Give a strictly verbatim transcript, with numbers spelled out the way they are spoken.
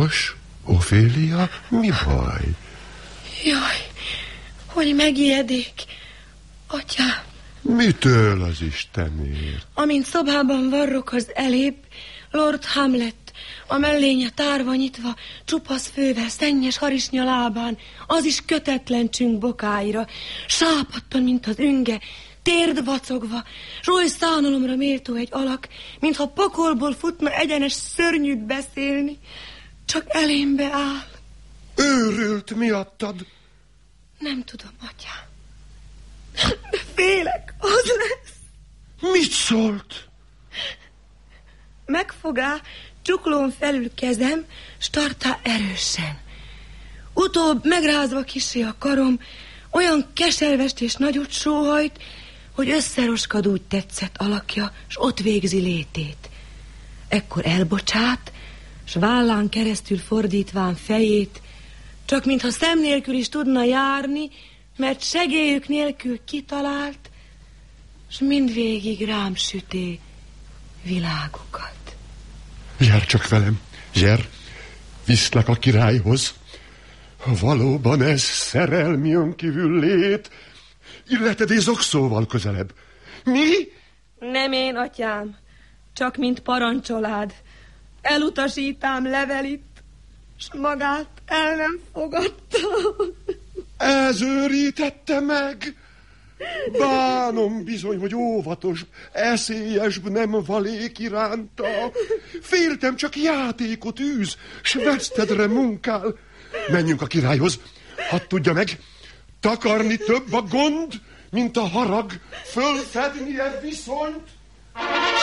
János, Ofélia, mi baj? Jaj, hogy megijedik, atyám. Mitől az Istenért? Amint szobában varrok az elébb, Lord Hamlet, a mellénye tárva nyitva, csupasz fővel, szennyes harisnya lábán, az is kötetlen csünk bokáira, sápadtan, mint az ünge, térd vacogva, s oly szánalomra méltó egy alak, mintha pokolból futna egyenes szörnyűt beszélni, csak elémbe áll. Őrült miattad? Nem tudom, atyám. De félek, az lesz. Mit szólt? Megfogá, csuklón felül kezem, s tartá erősen. Utóbb megrázva kissé a karom, olyan keservest és nagyot sóhajt, hogy összeroskad, úgy tetszett alakja, s ott végzi létét. Ekkor elbocsát, s vállán keresztül fordítván fejét, csak mintha szem nélkül is tudna járni, mert segélyük nélkül kitalált, s mindvégig rám süté világukat. Jár csak velem, jár, viszlek a királyhoz. Valóban ez szerelmi önkívül lét, illetedézok szóval közelebb. Mi? Nem én, atyám, csak mint parancsolád. Elutasítám levelit, s magát el nem fogadta. Ez őrítette meg? Bánom bizony, hogy óvatos, eszélyesbb nem valék iránta. Féltem, csak játékot űz, s vesztedre munkál. Menjünk a királyhoz, hadd tudja meg, takarni több a gond, mint a harag, fölfednie viszonyt.